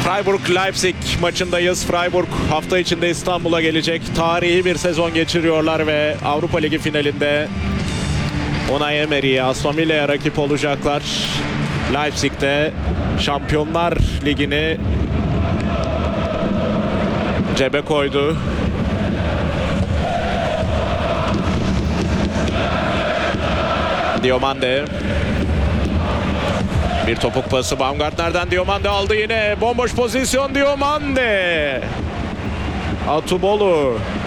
Freiburg-Leipzig maçındayız. Freiburg hafta içinde İstanbul'a gelecek. Tarihi bir sezon geçiriyorlar ve Avrupa Ligi finalinde Unai Emery'ye, Aston Villa'ya rakip olacaklar. Leipzig'te Şampiyonlar Ligi'ni cebe koydu. Diomande. Bir topuk pası Baumgartner'den, Diomande aldı yine. Bomboş pozisyon Diomande. Atubolu.